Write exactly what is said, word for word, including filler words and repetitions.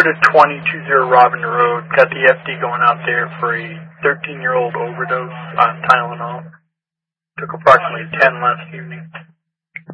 to twenty two zero Ravender Road. Got the F D going out there for a thirteen-year-old overdose on Tylenol. Took approximately ten last evening.